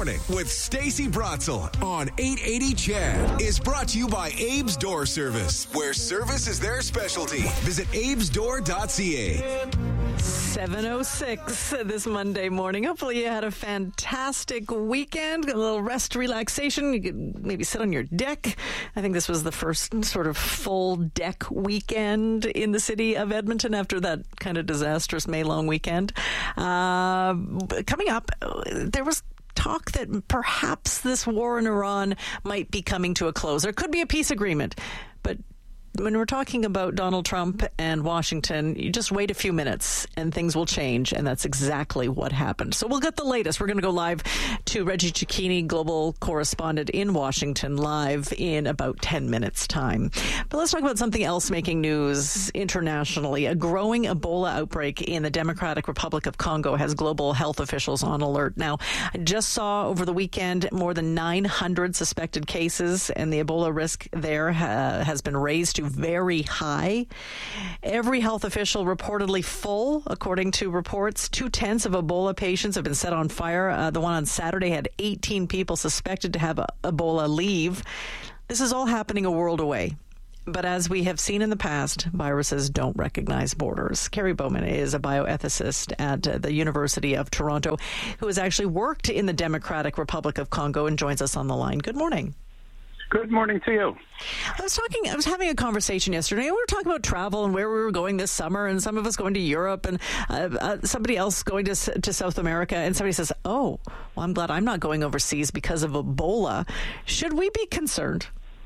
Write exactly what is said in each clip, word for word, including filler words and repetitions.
Morning with Stacey Bratzel on eight eighty C H E D is brought to you by Abe's Door Service, where service is their specialty. Visit abes door dot c a. seven oh six this Monday morning. Hopefully you had a fantastic weekend, a little rest, relaxation. You could maybe sit on your deck. I think this was the first sort of full deck weekend in the city of Edmonton after that kind of disastrous May-long weekend. Uh, coming up, there was talk that perhaps this war in Iran might be coming to a close. There could be a peace agreement, but when we're talking about Donald Trump and Washington, you just wait a few minutes and things will change, and that's exactly what happened. So we'll get the latest. We're going to go live to Reggie Cecchini, global correspondent in Washington, live in about ten minutes' time. But let's talk about something else making news internationally. A growing Ebola outbreak in the Democratic Republic of Congo has global health officials on alert. Now, I just saw over the weekend more than nine hundred suspected cases, and the Ebola risk there uh, has been raised to very high. Every health official reportedly full, according to reports. Two-tenths of Ebola patients have been set on fire. Uh, the one on Saturday had eighteen people suspected to have uh, Ebola leave. This is all happening a world away. But as we have seen in the past, viruses don't recognize borders. Carrie Bowman is a bioethicist at uh, the University of Toronto who has actually worked in the Democratic Republic of Congo and joins us on the line. Good morning. Good morning to you. I was talking, I was having a conversation yesterday. We were talking about travel and where we were going this summer, and some of us going to Europe, and uh, uh, somebody else going to to South America. And somebody says, "Oh, well, I'm glad I'm not going overseas because of Ebola." Should we be concerned?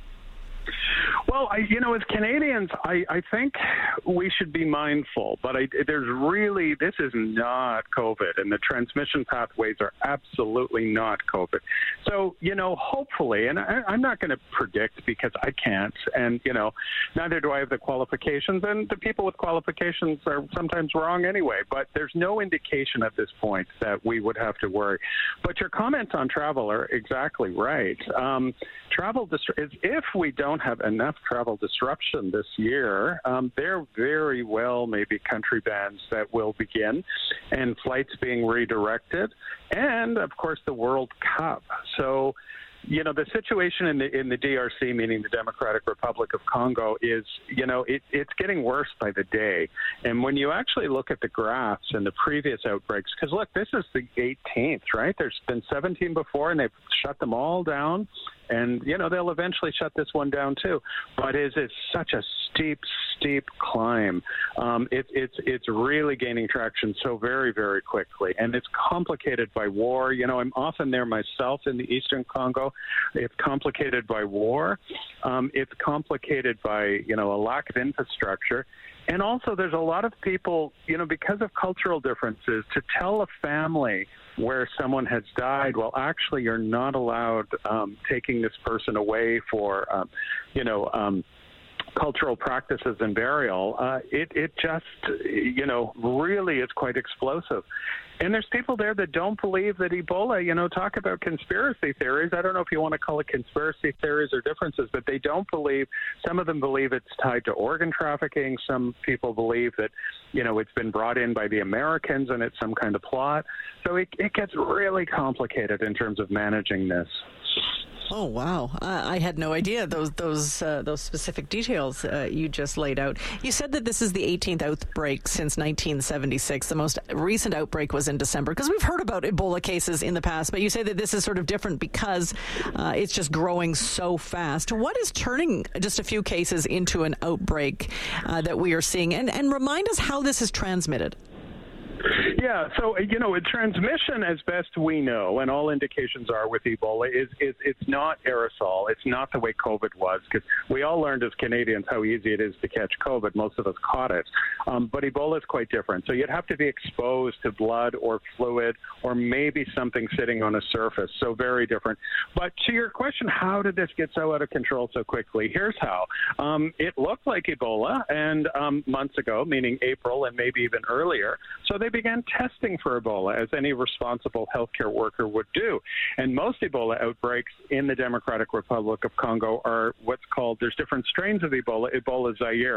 Well, I, you know, as Canadians, I, I think we should be mindful, but I, there's really, this is not COVID, and the transmission pathways are absolutely not COVID. So, you know, hopefully, and I, I'm not going to predict because I can't, and, you know, neither do I have the qualifications, and the people with qualifications are sometimes wrong anyway, but there's no indication at this point that we would have to worry. But your comments on travel are exactly right. Um, travel, dist- if we don't have enough travel disruption this year, um, there very well may be country bans that will begin and flights being redirected, and of course the World Cup. So, you know, the situation in the in the D R C, meaning the Democratic Republic of Congo, is, you know, it, it's getting worse by the day. And when you actually look at the graphs and the previous outbreaks, because look, this is the eighteenth, right? There's been seventeen before, and they've shut them all down. And, you know, they'll eventually shut this one down, too. But it is such a steep, steep climb. Um, it, it's it's really gaining traction so very, very quickly. And it's complicated by war. You know, I'm often there myself in the Eastern Congo. It's complicated by war. Um, it's complicated by, you know, a lack of infrastructure. And also there's a lot of people, you know, because of cultural differences, to tell a family where someone has died, well, actually, you're not allowed um, taking this person away for, um, you know, um, cultural practices and burial. Uh, it, it just, you know, really is quite explosive. And there's people there that don't believe that Ebola, you know, talk about conspiracy theories. I don't know if you want to call it conspiracy theories or differences, but they don't believe, some of them believe it's tied to organ trafficking. Some people believe that, you know, it's been brought in by the Americans and it's some kind of plot. So it, it gets really complicated in terms of managing this. Oh, wow. Uh, I had no idea those those uh, those specific details uh, you just laid out. You said that this is the eighteenth outbreak since nineteen seventy-six. The most recent outbreak was in December, because we've heard about Ebola cases in the past, but you say that this is sort of different because uh, it's just growing so fast. What is turning just a few cases into an outbreak uh, that we are seeing? And, and remind us how this is transmitted. Yeah, so, you know, transmission, as best we know, and all indications are with Ebola, is, is it's not aerosol. It's not the way COVID was, because we all learned as Canadians how easy it is to catch COVID. Most of us caught it. Um, but Ebola is quite different. So you'd have to be exposed to blood or fluid or maybe something sitting on a surface. So very different. But to your question, how did this get so out of control so quickly? Here's how. Um, it looked like Ebola and um, months ago, meaning April and maybe even earlier. So they began testing for Ebola, as any responsible healthcare worker would do. And most Ebola outbreaks in the Democratic Republic of Congo are what's called, there's different strains of Ebola, Ebola Zaire.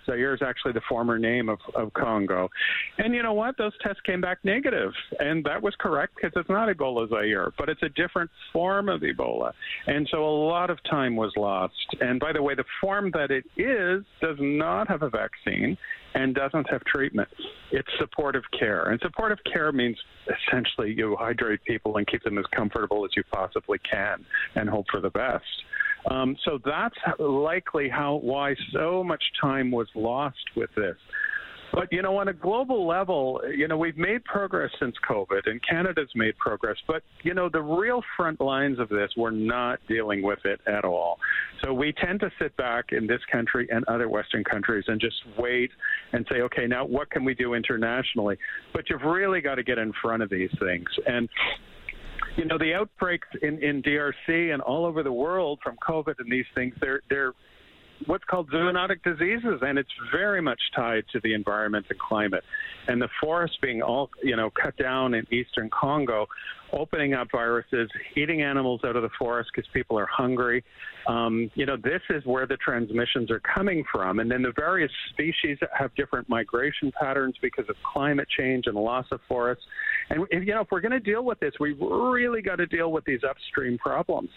Zaire is actually the former name of, of Congo. And you know what? Those tests came back negative. And that was correct because it's not Ebola Zaire, but it's a different form of Ebola. And so a lot of time was lost. And by the way, the form that it is does not have a vaccine and doesn't have treatment. It's supportive care. And supportive care means essentially you hydrate people and keep them as comfortable as you possibly can and hope for the best. Um, so that's likely how why so much time was lost with this. But, you know, on a global level, you know, we've made progress since COVID, and Canada's made progress. But, you know, the real front lines of this, we're not dealing with it at all. So we tend to sit back in this country and other Western countries and just wait and say, okay, now what can we do internationally? But you've really got to get in front of these things. And you know, the outbreaks in, in D R C and all over the world from COVID and these things, they're they're what's called zoonotic diseases, and it's very much tied to the environment and climate. And the forests being all, you know, cut down in eastern Congo, opening up viruses, eating animals out of the forest because people are hungry. Um, you know, this is where the transmissions are coming from. And then the various species have different migration patterns because of climate change and loss of forests. And, if, you know, if we're going to deal with this, we really got to deal with these upstream problems.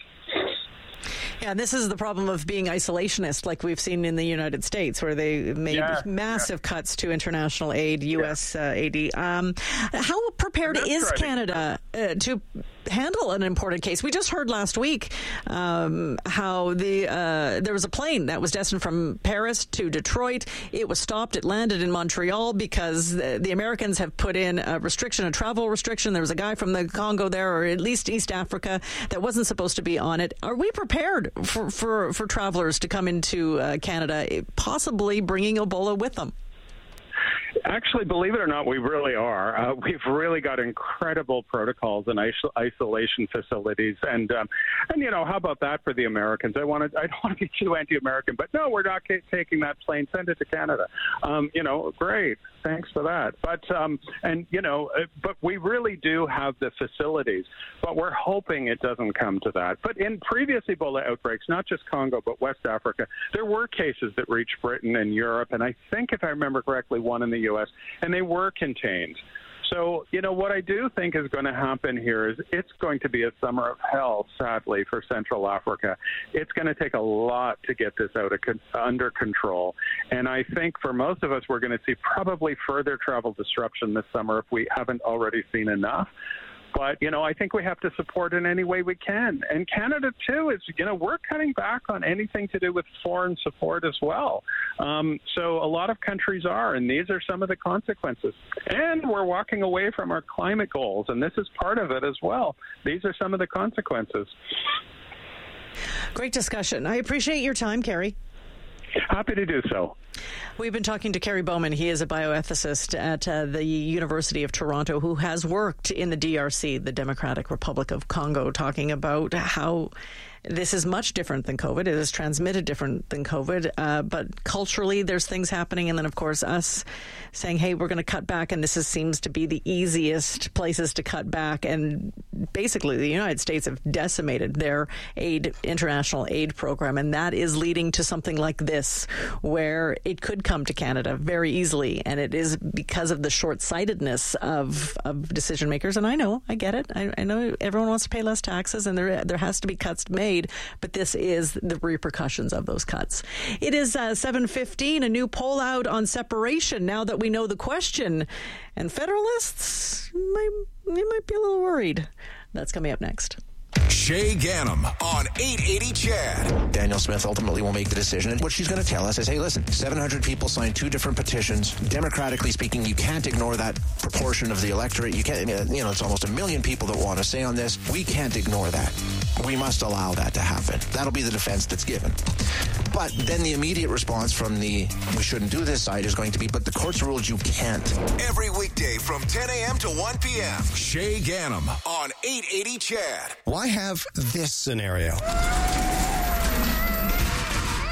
Yeah, and this is the problem of being isolationist, like we've seen in the United States, where they made yeah, massive yeah. cuts to international aid, U S yeah. uh, aid. Um, how prepared That's is right. Canada uh, to handle an imported case? We just heard last week um, how the uh, there was a plane that was destined from Paris to Detroit. It was stopped. It landed in Montreal because the, the Americans have put in a restriction, a travel restriction. There was a guy from the Congo there, or at least East Africa, that wasn't supposed to be on it. Are we prepared for, for, for travelers to come into uh, Canada, possibly bringing Ebola with them? Actually, believe it or not, we really are. Uh, we've really got incredible protocols and isol- isolation facilities, and um, and you know, how about that for the Americans? I want to. I don't want to be too anti-American, but no, we're not ca- taking that plane. Send it to Canada. Um, you know, great. Thanks for that. But um, and you know, uh, but we really do have the facilities. But we're hoping it doesn't come to that. But in previous Ebola outbreaks, not just Congo but West Africa, there were cases that reached Britain and Europe, and I think, if I remember correctly, one in the U S, and they were contained. So, you know, what I do think is going to happen here is it's going to be a summer of hell, sadly, for Central Africa. It's going to take a lot to get this out of con- under control. And I think for most of us, we're going to see probably further travel disruption this summer if we haven't already seen enough. But, you know, I think we have to support in any way we can. And Canada, too, is, you know, we're cutting back on anything to do with foreign support as well. Um, so a lot of countries are, and these are some of the consequences. And we're walking away from our climate goals, and this is part of it as well. These are some of the consequences. Great discussion. I appreciate your time, Kerry. Happy to do so. We've been talking to Kerry Bowman. He is a bioethicist at uh, the University of Toronto who has worked in the D R C, the Democratic Republic of Congo, talking about how this is much different than COVID. It is transmitted different than COVID, uh, but culturally there's things happening. And then, of course, us saying, hey, we're going to cut back. And this is, seems to be the easiest places to cut back. And basically, the United States have decimated their aid, international aid program. And that is leading to something like this, where it could come to Canada very easily. And it is because of the short-sightedness of, of decision makers. And I know, I get it. I, I know everyone wants to pay less taxes, and there there has to be cuts made. But this is the repercussions of those cuts. It is uh, seven fifteen, a new poll out on separation now that we know the question. And Federalists, might, they might be a little worried. That's coming up next. Shay Ganem on eight eighty C H A D. Danielle Smith ultimately will make the decision. And what she's going to tell us is, hey, listen, seven hundred people signed two different petitions. Democratically speaking, you can't ignore that proportion of the electorate. You can't, you know, it's almost a million people that want to say on this. We can't ignore that. We must allow that to happen. That'll be the defense that's given. But then the immediate response from the we shouldn't do this side is going to be, but the courts ruled you can't. Every weekday from ten a.m. to one p.m. Shay Ganem on eight eighty C H A D. Why have this scenario?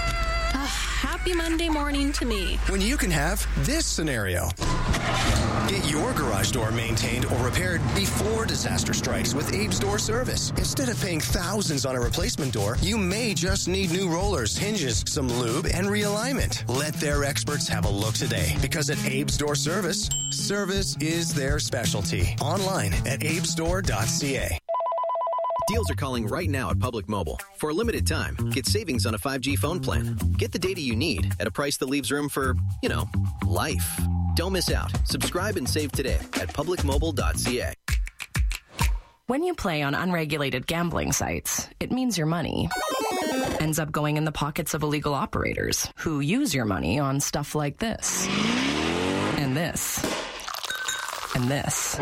Uh, happy Monday morning to me. When you can have this scenario. Get your garage door maintained or repaired before disaster strikes with Abe's Door Service. Instead of paying thousands on a replacement door, you may just need new rollers, hinges, some lube, and realignment. Let their experts have a look today, because at Abe's Door Service, service is their specialty. Online at abes door dot c a. Deals are calling right now at Public Mobile. For a limited time, get savings on a five G phone plan. Get the data you need at a price that leaves room for, you know, life. Don't miss out. Subscribe and save today at public mobile dot c a. When you play on unregulated gambling sites, it means your money ends up going in the pockets of illegal operators who use your money on stuff like this, and this, and this.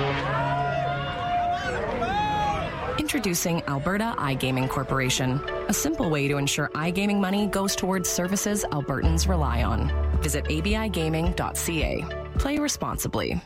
Introducing Alberta iGaming Corporation, a simple way to ensure iGaming money goes towards services Albertans rely on. Visit a b i gaming dot c a. Play responsibly.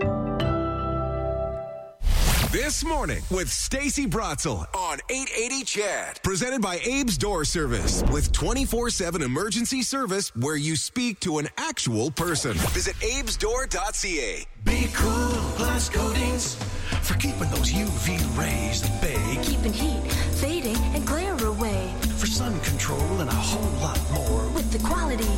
This morning with Stacey Bratzel on eight eighty C H A D. Presented by Abe's Door Service. With twenty-four seven emergency service where you speak to an actual person. Visit abes door dot c a. Be cool, glass coatings for keeping those U V rays at bay. Keeping heat, fading, and glare away. For sun control and a whole lot more. With the quality